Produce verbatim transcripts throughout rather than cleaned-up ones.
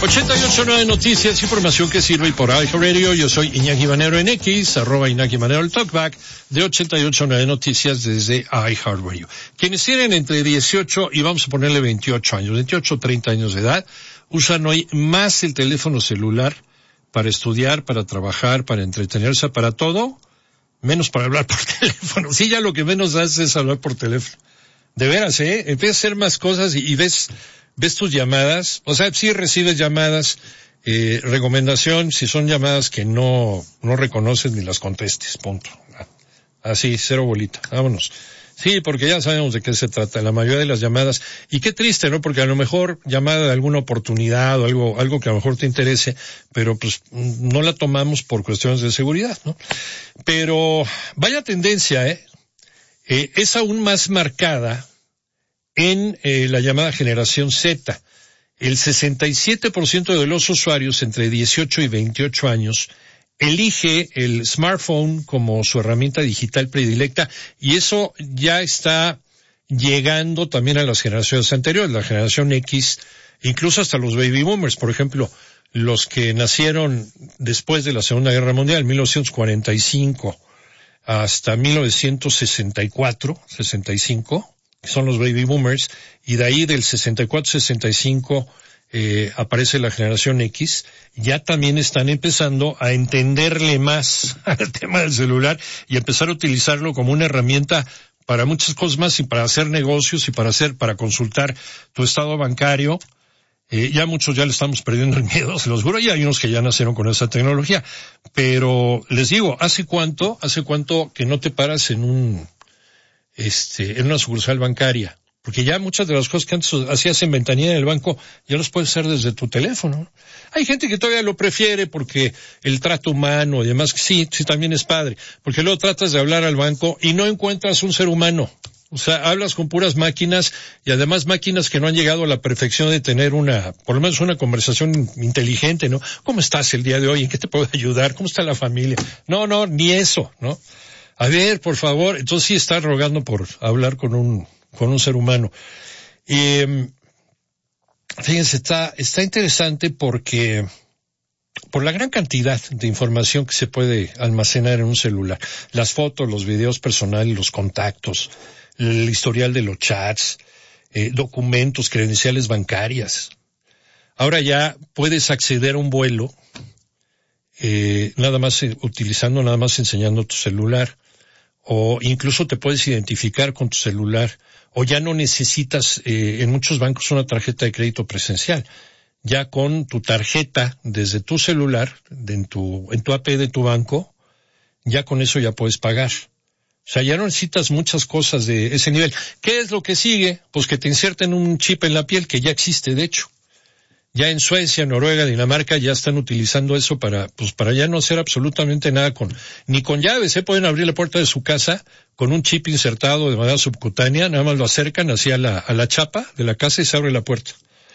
ochenta y ocho punto nueve Noticias, información que sirve por iHeartRadio. Yo soy Iñaki Manero en X, arroba Iñaki Manero el talkback de ochenta y ocho punto nueve Noticias desde iHeartRadio. Quienes tienen entre dieciocho y vamos a ponerle veintiocho años, veintiocho o treinta años de edad, usan hoy más el teléfono celular para estudiar, para trabajar, para entretenerse, para todo, menos para hablar por teléfono. Sí, ya lo que menos haces es hablar por teléfono. De veras, ¿eh? Empiezas a hacer más cosas y, y ves... ves tus llamadas, o sea, sí recibes llamadas, eh, recomendación, si son llamadas que no, no reconoces ni las contestes, punto. Así, cero bolita, vámonos. Sí, porque ya sabemos de qué se trata, la mayoría de las llamadas, y qué triste, ¿no? Porque a lo mejor llamada de alguna oportunidad o algo, algo que a lo mejor te interese, pero pues no la tomamos por cuestiones de seguridad, ¿no? Pero vaya tendencia, ¿eh? eh es aún más marcada en eh, la llamada generación Z. El sesenta y siete por ciento de los usuarios entre dieciocho y veintiocho años elige el smartphone como su herramienta digital predilecta, y eso ya está llegando también a las generaciones anteriores, la generación X, incluso hasta los baby boomers, por ejemplo, los que nacieron después de la Segunda Guerra Mundial, mil novecientos cuarenta y cinco hasta mil novecientos sesenta y cuatro, sesenta y cinco, son los baby boomers, y de ahí del sesenta y cuatro sesenta y cinco eh, aparece la generación X, ya también están empezando a entenderle más al tema del celular y empezar a utilizarlo como una herramienta para muchas cosas más, y para hacer negocios y para hacer, para consultar tu estado bancario. Eh, ya muchos ya le estamos perdiendo el miedo, se los juro, y hay unos que ya nacieron con esa tecnología. Pero les digo, ¿hace cuánto, hace cuánto que no te paras en un este, en una sucursal bancaria? Porque ya muchas de las cosas que antes hacías en ventanilla del banco, ya los puedes hacer desde tu teléfono. Hay gente que todavía lo prefiere porque el trato humano y demás, sí, sí también es padre. Porque luego tratas de hablar al banco y no encuentras un ser humano. O sea, hablas con puras máquinas, y además máquinas que no han llegado a la perfección de tener una, por lo menos una conversación inteligente, ¿no? ¿Cómo estás el día de hoy? ¿En qué te puedo ayudar? ¿Cómo está la familia? No, no, ni eso, ¿no? A ver, por favor, entonces sí está rogando por hablar con un, con un ser humano. Y, fíjense, está, está interesante porque, por la gran cantidad de información que se puede almacenar en un celular, las fotos, los videos personales, los contactos, el historial de los chats, eh, documentos, credenciales bancarias. Ahora ya puedes acceder a un vuelo, eh, nada más eh, utilizando, nada más enseñando tu celular. O incluso te puedes identificar con tu celular, o ya no necesitas eh, en muchos bancos una tarjeta de crédito presencial. Ya con tu tarjeta desde tu celular, de en tu en tu A P de tu banco, ya con eso ya puedes pagar. O sea, ya no necesitas muchas cosas de ese nivel. ¿Qué es lo que sigue? Pues que te inserten un chip en la piel, que ya existe, de hecho. Ya en Suecia, Noruega, Dinamarca ya están utilizando eso para, pues para ya no hacer absolutamente nada con, ni con llaves, ¿eh? Pueden abrir la puerta de su casa con un chip insertado de manera subcutánea, nada más lo acercan hacia la, a la chapa de la casa y se abre la puerta.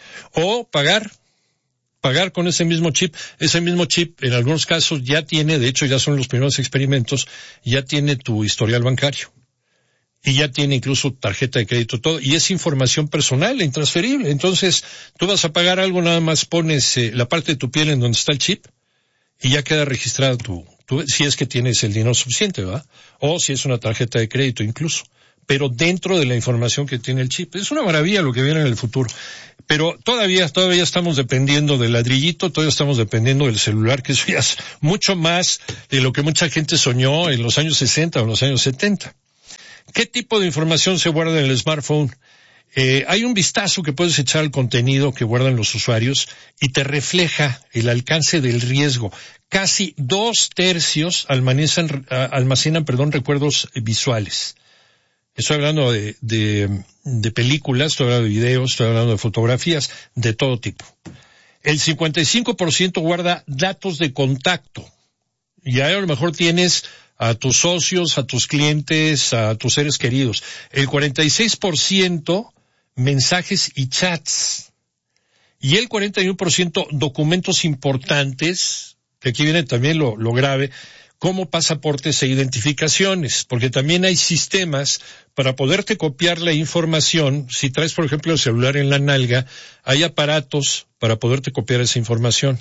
O pagar, pagar con ese mismo chip. Ese mismo chip en algunos casos ya tiene, de hecho ya son los primeros experimentos, ya tiene tu historial bancario. Y ya tiene incluso tarjeta de crédito, todo, y es información personal e intransferible. Entonces, tú vas a pagar algo, nada más pones eh, la parte de tu piel en donde está el chip, y ya queda registrado tu, tu, si es que tienes el dinero suficiente, ¿verdad? O si es una tarjeta de crédito incluso. Pero dentro de la información que tiene el chip. Es una maravilla lo que viene en el futuro. Pero todavía, todavía estamos dependiendo del ladrillito, todavía estamos dependiendo del celular, que eso ya es mucho más de lo que mucha gente soñó en los años sesenta o en los años setenta. ¿Qué tipo de información se guarda en el smartphone? Eh, hay un vistazo que puedes echar al contenido que guardan los usuarios y te refleja el alcance del riesgo. Casi dos tercios almacenan, almacenan perdón, recuerdos visuales. Estoy hablando de, de, de películas, estoy hablando de videos, estoy hablando de fotografías, de todo tipo. El cincuenta y cinco por ciento guarda datos de contacto. Y ahí a lo mejor tienes a tus socios, a tus clientes, a tus seres queridos. El cuarenta y seis por ciento mensajes y chats. Y el cuarenta y uno por ciento documentos importantes, que aquí viene también lo, lo grave, como pasaportes e identificaciones, porque también hay sistemas para poderte copiar la información. Si traes, por ejemplo, el celular en la nalga, hay aparatos para poderte copiar esa información.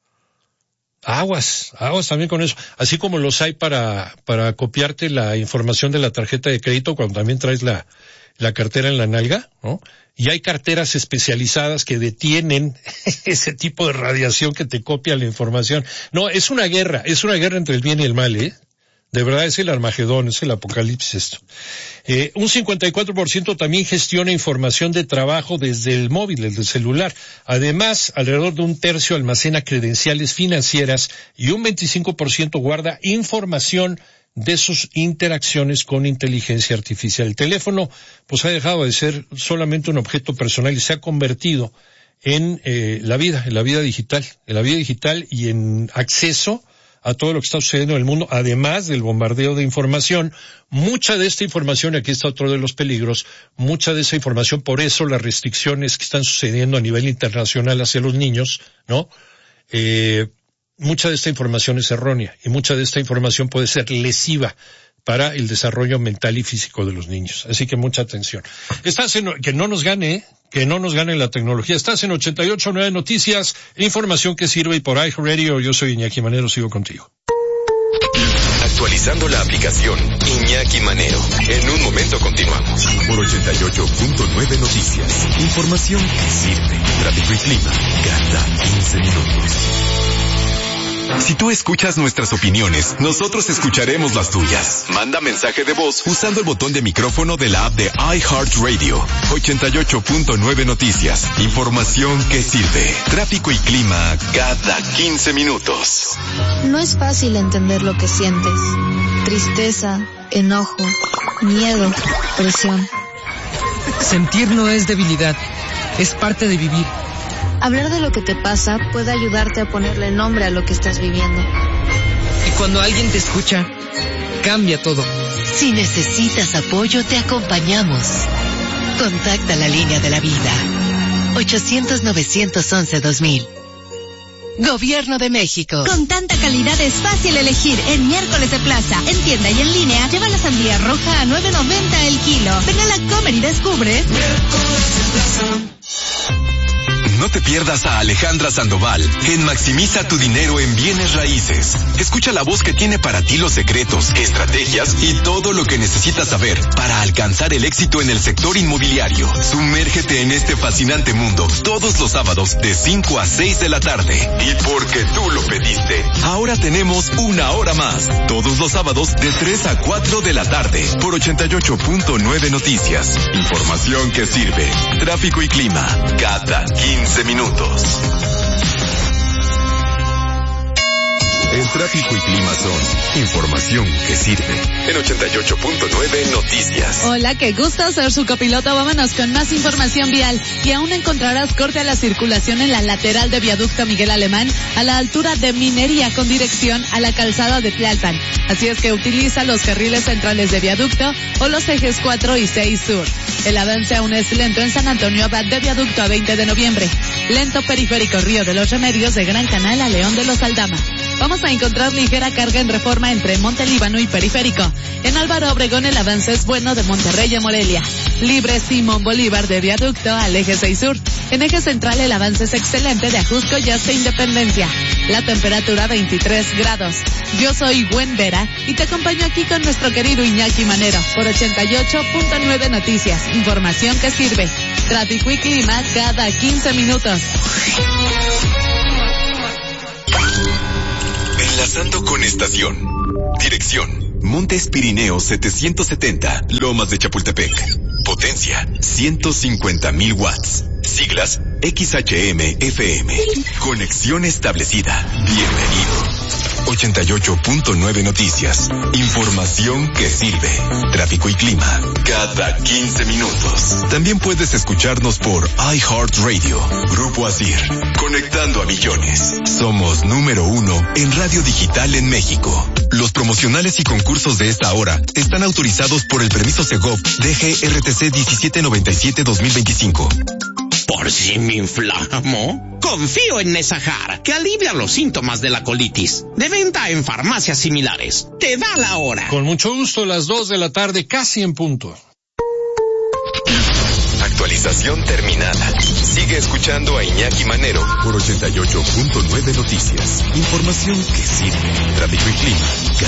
Aguas, aguas también con eso. Así como los hay para, para copiarte la información de la tarjeta de crédito cuando también traes la, la cartera en la nalga, ¿no? Y hay carteras especializadas que detienen ese tipo de radiación que te copia la información. No, es una guerra, es una guerra entre el bien y el mal, ¿eh? De verdad es el Armagedón, es el apocalipsis esto. Eh, un cincuenta y cuatro por ciento también gestiona información de trabajo desde el móvil, desde el celular. Además, alrededor de un tercio almacena credenciales financieras y un veinticinco por ciento guarda información de sus interacciones con inteligencia artificial. El teléfono, pues, ha dejado de ser solamente un objeto personal y se ha convertido en eh, la vida, en la vida digital, en la vida digital y en acceso a todo lo que está sucediendo en el mundo, además del bombardeo de información. Mucha de esta información, aquí está otro de los peligros, mucha de esa información, por eso las restricciones que están sucediendo a nivel internacional hacia los niños, ¿no? Eh, mucha de esta información es errónea y mucha de esta información puede ser lesiva para el desarrollo mental y físico de los niños. Así que mucha atención. Estás en, que no nos gane, ¿eh? Que no nos gane la tecnología. Estás en ochenta y ocho punto nueve Noticias, información que sirve, y por iHeartRadio. Yo soy Iñaki Manero, sigo contigo. Actualizando la aplicación Iñaki Manero. En un momento continuamos. Por ochenta y ocho punto nueve Noticias, información que sirve. Tráfico y clima cada quince minutos. Si tú escuchas nuestras opiniones, nosotros escucharemos las tuyas. Manda mensaje de voz usando el botón de micrófono de la app de iHeartRadio. ochenta y ocho punto nueve Noticias. Información que sirve. Tráfico y clima cada quince minutos. No es fácil entender lo que sientes. Tristeza, enojo, miedo, presión. Sentir no es debilidad, es parte de vivir. Hablar de lo que te pasa puede ayudarte a ponerle nombre a lo que estás viviendo. Y cuando alguien te escucha, cambia todo. Si necesitas apoyo, te acompañamos. Contacta la línea de la vida. ochocientos, novecientos once, dos mil. Gobierno de México. Con tanta calidad es fácil elegir. En Miércoles de Plaza, en tienda y en línea, lleva la sandía roja a nueve noventa el kilo. Ven a la Comer y descubre. Miércoles de Plaza. No te pierdas a Alejandra Sandoval en Maximiza tu dinero en bienes raíces. Escucha la voz que tiene para ti los secretos, estrategias y todo lo que necesitas saber para alcanzar el éxito en el sector inmobiliario. Sumérgete en este fascinante mundo todos los sábados de cinco a seis de la tarde. Y porque tú lo pediste, ahora tenemos una hora más. Todos los sábados de tres a cuatro de la tarde por ochenta y ocho punto nueve Noticias. Información que sirve. Tráfico y clima cada quince minutos. El tráfico y clima son información que sirve. En ochenta y ocho punto nueve Noticias. Hola, qué gusto ser su copiloto. Vámonos con más información vial. Y aún encontrarás corte a la circulación en la lateral de Viaducto Miguel Alemán, a la altura de Minería, con dirección a la calzada de Tlalpan. Así es que utiliza los carriles centrales de Viaducto o los ejes cuatro y seis sur. El avance aún es lento en San Antonio Abad de Viaducto a veinte de noviembre. Lento periférico Río de los Remedios de Gran Canal a León de los Aldama. Vamos a encontrar ligera carga en Reforma entre Monte Líbano y Periférico. En Álvaro Obregón el avance es bueno de Monterrey a Morelia. Libre Simón Bolívar de Viaducto al eje seis sur. En eje central el avance es excelente de Ajusco y hasta Independencia. La temperatura veintitrés grados. Yo soy Gwen Vera y te acompaño aquí con nuestro querido Iñaki Manero por ochenta y ocho punto nueve Noticias. Información que sirve. Tráfico y clima cada quince minutos. Enlazando con estación. Dirección: Montes Pirineos setecientos setenta, Lomas de Chapultepec. Potencia: ciento cincuenta mil watts. Siglas: X H M F M. Conexión establecida. Bienvenido. ochenta y ocho punto nueve Noticias. Información que sirve. Tráfico y clima cada quince minutos. También puedes escucharnos por iHeartRadio. Grupo Asir. Conectando a millones. Somos número uno en radio digital en México. Los promocionales y concursos de esta hora están autorizados por el permiso Segov D G R T C diecisiete noventa y siete dos mil veinticinco. ¿Por si me inflamo? Confío en Nesajar, que alivia los síntomas de la colitis. De venta en farmacias similares. Te da la hora. Con mucho gusto, las dos de la tarde, casi en punto. Actualización terminada. Sigue escuchando a Iñaki Manero por ochenta y ocho punto nueve Noticias. Información que sirve. Tráfico y clima